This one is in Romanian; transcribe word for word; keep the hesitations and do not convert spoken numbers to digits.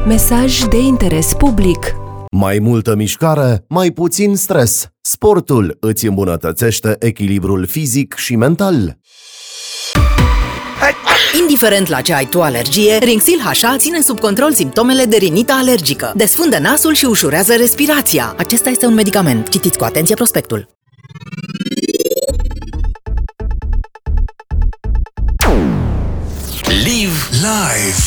Mesaj de interes public. Mai multă mișcare, mai puțin stres. Sportul îți îmbunătățește echilibrul fizic și mental. Indiferent la ce ai tu alergie, Rinxil H A ține sub control simptomele de rinită alergică. Desfundă nasul și ușurează respirația. Acesta este un medicament. Citiți cu atenție prospectul. Live live.